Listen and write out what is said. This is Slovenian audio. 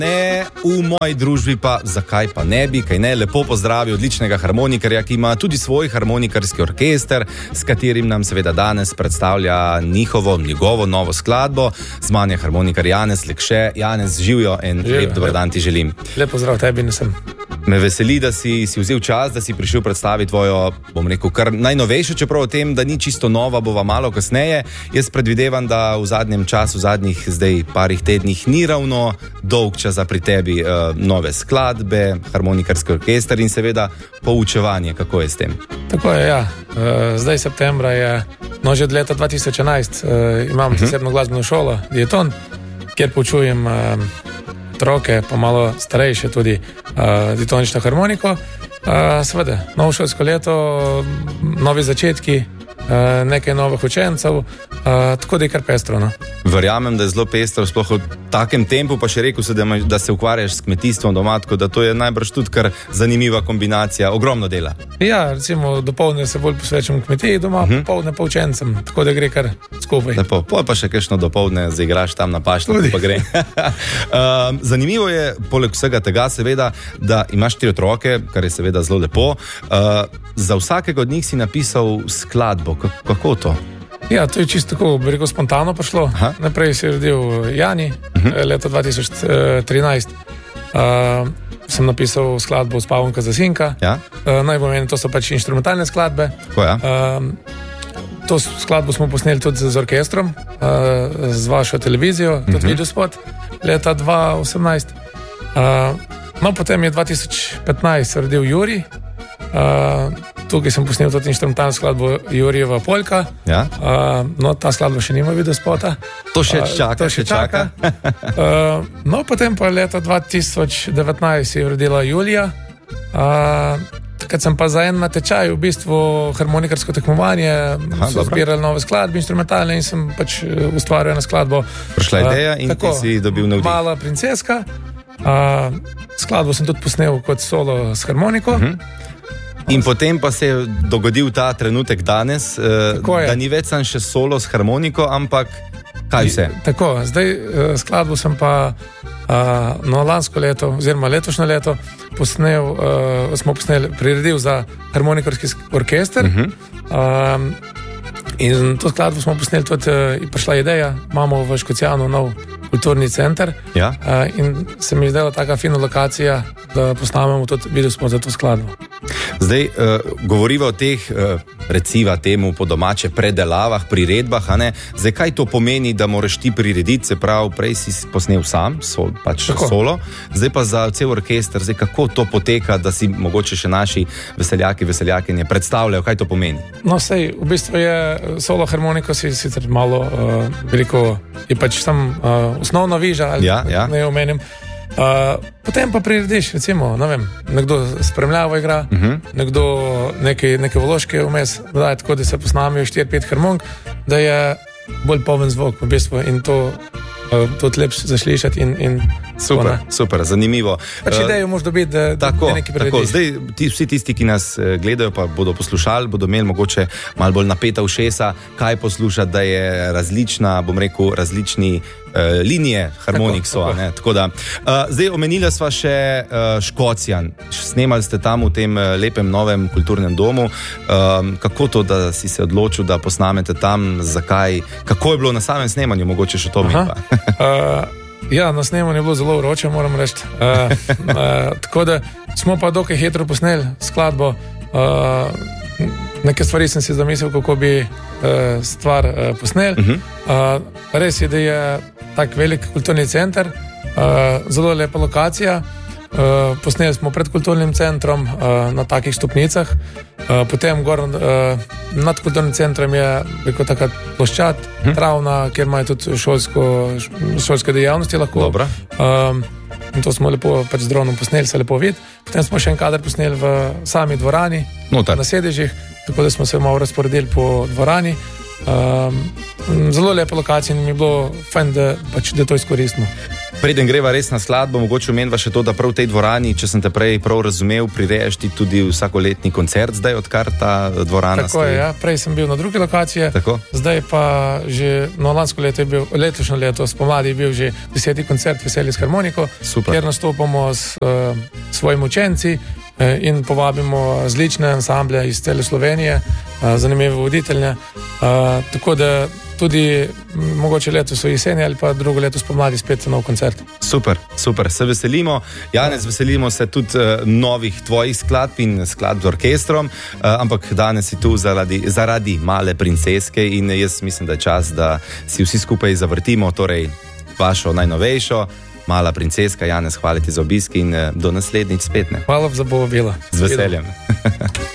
Ne, v moji družbi pa zakaj pa ne bi, kaj ne, lepo pozdravi odličnega harmonikarja, ki ima tudi svoj harmonikarski orkester, s katerim nam seveda danes predstavlja njegovo novo skladbo. Z mano je harmonikar Janez Lekše. Janez, živjo in lep dober dan ti želim. Lep pozdrav tebi, nisem. Me veseli, da si vzel čas, da si prišel predstaviti tvojo, bom rekel, kar najnovejšo, čeprav o tem, da ni čisto nova, bova malo kasneje. Jaz predvidevam, da v zadnjem času, v zadnjih zdaj parih tednih ni ravno dolg čas za pri tebi nove skladbe, harmonikarski orkester in seveda poučevanje. Kako je s tem? Tako je, ja. Zdaj septembra je, že od leta 2011 imam zasebno glasbeno šolo, Dieton, kjer poučujem otroke, pa malo starejše tudi diatonično harmoniko. Seveda, novo šolsko leto, novi začetki, nekaj novih učencev, tako da je kar pestro. No? Verjamem, da je zelo pestro, sploh v takem tempu, pa še rekel se, da se ukvarjaš s kmetijstvom doma, tako da to je najbrž tudi kar zanimiva kombinacija, ogromno dela. Ja, recimo dopoldne se bolj posvečam kmetiji doma, popoldne pa učencem, tako da gre kar skupaj. Lepo, pa še kakšno dopoldne zaigraš tam na paštu, pa gre. Zanimivo je, poleg vsega tega seveda, da imaš 4 otroke, kar je seveda zelo lepo. Za vsakega od njih si napisal skladbo. Kako to? Ja, to je čisto tako, bi rekel, spontano prišlo. Najprej se je rodil Jani, leta 2013. Sem napisal skladbo Spavanka za sinka. Ja? Najbolj to so pač instrumentalne skladbe. Tako, ja. To skladbo smo posneli tudi z orkestrom, z vašo televizijo, tudi videospot, leta 2018. Potem je 2015 se rodil Juri. Tukaj sem posnel tudi instrumentalno skladbo Jurijeva Poljka. Ja? Ta skladba še nima videospota. To še čaka. Potem pa leta 2019 se je rodila Julija. Takrat sem pa za en natečaj, v bistvu harmonikarsko tekmovanje, so zbirali nove skladbe, instrumentalne, in sem pač ustvaril eno skladbo. Prišla ideja in ti si dobil navdih. Mala princeska. Skladbo sem tudi posnel kot solo s harmoniko. In potem pa se je dogodil ta trenutek danes, da ni več sam še solo s harmoniko, ampak kaj vse? Tako, zdaj skladbo sem pa lansko leto, oziroma letošnje leto, smo priredil za harmonikarski orkester. In to skladbo smo posneli tudi, prišla ideja, imamo v Škocijanu nov kulturni center. Ja? In se mi je zdela taka fina lokacija, da posnamemo tudi videospot za to skladbo. Zdaj, govoriva o teh, reciva temu po domače, predelavah, priredbah, a ne? Zdaj, kaj to pomeni, da moraš ti prirediti, se pravi, prej si posnel sam, solo, zdaj pa za cel orkester, zdaj, kako to poteka, da si mogoče še naši veseljakinje predstavljajo, kaj to pomeni? No, sej, v bistvu je solo harmoniko si sicer malo, veliko, je pač tam osnovna viža, ali ne omenim. Potem pa prirediš, recimo, ne vem, nekdo spremljavo igra, nekdo neke vložke vmes, tako da se posnamijo 4-5 harmonik, da je bolj poln zvok v bistvu in to tudi lepše zaslišati in super, zanimivo. Pač idejo moš dobiti, da nekaj prirediš. Tako, zdaj vsi tisti, ki nas gledajo, pa bodo poslušali, bodo imeli mogoče malo bolj napeta ušesa, kaj poslušati, da je različna, bom rekel, različni linije harmonik so. Tako da, zdaj omenila sva še Škocjan. Snemali ste tam v tem lepem novem kulturnem domu. Kako to, da si se odločil, da posnamete tam, zakaj, kako je bilo na samem snemanju, mogoče še to mi pa? Ja, na snemanju je bilo zelo vroče, moram reči. Tako da smo pa dokaj hitro posneli skladbo. Neke stvari sem si zamislil, kako bi stvar posneli. Res je, da je tak velik kulturni center, zelo lepa lokacija. Posneli smo pred kulturnim centrom na takih stopnicah. Potem gor nad kulturnim centrom je taka ploščad, travna, kjer imajo tudi šolske dejavnosti lahko. Dobro. In to smo lepo pač z dronom posneli, se lepo vidi. Potem smo še en kader posneli v sami dvorani, na sedežih, tako da smo se malo razporedili po dvorani. Zelo lepa lokacija in mi je bilo fajn, da to izkoristimo. Preden greva res na skladbo, mogoče omenjava še to, da prav v tej dvorani, če sem te prej prav razumel, prirejaš ti tudi vsakoletni koncert zdaj, odkar ta dvorana stoji. Tako je, ja. Prej sem bil na drugi lokaciji, zdaj pa že lansko leto je bil, letošnje leto spomladi je bil že 10. koncert Veselje s harmoniko, kjer nastopamo s svojimi učenci in povabimo različne ansamble iz cele Slovenije, zanimive voditelje, tako da tudi mogoče letos v jeseni ali pa drugo leto spomladi spet nov koncert. Super, se veselimo. Janez, veselimo se tudi novih tvojih skladb in skladb z orkestrom, ampak danes si tu zaradi Male princeske in jaz mislim, da je čas, da si vsi skupaj zavrtimo, torej vašo najnovejšo Mala princeska. Janez, hvala ti za obisk in do naslednjič spet. Hvala za povabilo. Z veseljem.